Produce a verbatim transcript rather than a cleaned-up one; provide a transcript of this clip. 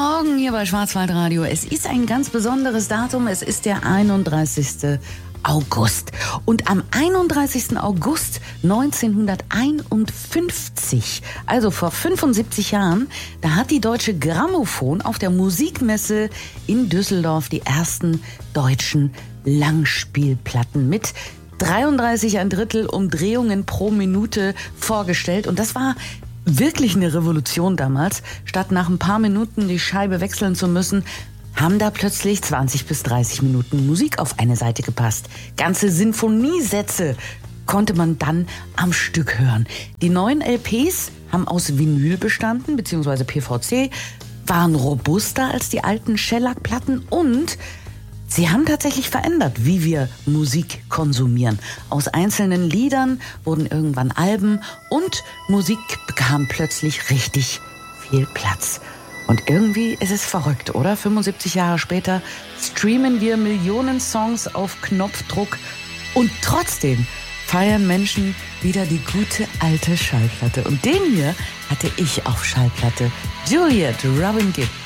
Morgen hier bei Schwarzwaldradio. Es ist ein ganz besonderes Datum. Es ist der einunddreißigste August. Und am einunddreißigsten August neunzehnhunderteinundfünfzig, also vor fünfundsiebzig Jahren, da hat die Deutsche Grammophon auf der Musikmesse in Düsseldorf die ersten deutschen Langspielplatten mit dreiunddreißig ein Drittel Umdrehungen pro Minute vorgestellt. Und das war wirklich eine Revolution damals. Statt nach ein paar Minuten die Scheibe wechseln zu müssen, haben da plötzlich zwanzig bis dreißig Minuten Musik auf eine Seite gepasst. Ganze Sinfoniesätze konnte man dann am Stück hören. Die neuen L Ps haben aus Vinyl bestanden, beziehungsweise P V C, waren robuster als die alten Shellac-Platten und sie haben tatsächlich verändert, wie wir Musik konsumieren. Aus einzelnen Liedern wurden irgendwann Alben und Musik bekam plötzlich richtig viel Platz. Und irgendwie ist es verrückt, oder? fünfundsiebzig Jahre später streamen wir Millionen Songs auf Knopfdruck und trotzdem feiern Menschen wieder die gute alte Schallplatte. Und den hier hatte ich auf Schallplatte. Juliet Robin Gibb.